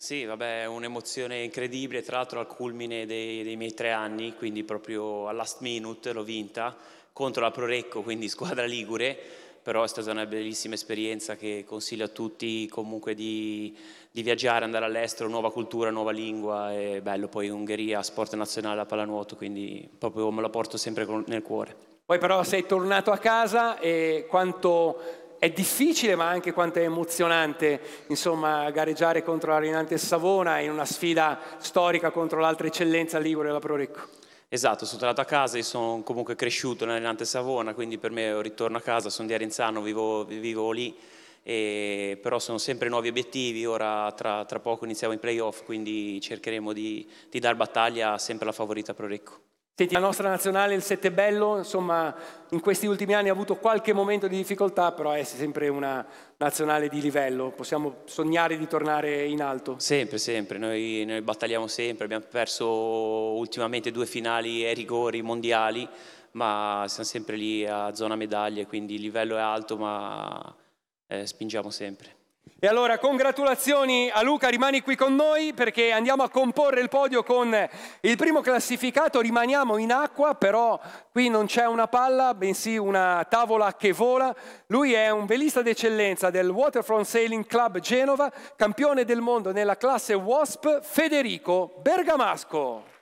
Sì, vabbè, è un'emozione incredibile, tra l'altro al culmine dei miei 3 anni, quindi proprio al last minute l'ho vinta contro la Prorecco, quindi squadra ligure, però è stata una bellissima esperienza che consiglio a tutti comunque di viaggiare, andare all'estero, nuova cultura, nuova lingua, è bello. Poi Ungheria, sport nazionale a pallanuoto, quindi proprio me la porto sempre nel cuore. Poi però sei tornato a casa e quanto è difficile ma anche quanto è emozionante, insomma, gareggiare contro la Rinantes Savona in una sfida storica contro l'altra eccellenza ligure della Prorecco. Esatto, sono tornato a casa, io sono comunque cresciuto nella Nantes Savona, quindi per me è un ritorno a casa, sono di Arenzano, vivo lì, però sono sempre nuovi obiettivi. Ora tra poco iniziamo i playoff, quindi cercheremo di dar battaglia sempre alla favorita Prorecco. Senti, la nostra nazionale, il Settebello, insomma, in questi ultimi anni ha avuto qualche momento di difficoltà, però è sempre una nazionale di livello. Possiamo sognare di tornare in alto? Sempre, sempre. Noi battagliamo sempre. Abbiamo perso ultimamente 2 finali ai rigori mondiali, ma siamo sempre lì a zona medaglie, quindi il livello è alto, ma spingiamo sempre. E allora congratulazioni a Luca, rimani qui con noi perché andiamo a comporre il podio con il primo classificato. Rimaniamo in acqua, però qui non c'è una palla, bensì una tavola che vola. Lui è un velista d'eccellenza del Waterfront Sailing Club Genova, campione del mondo nella classe WASP, Federico Bergamasco.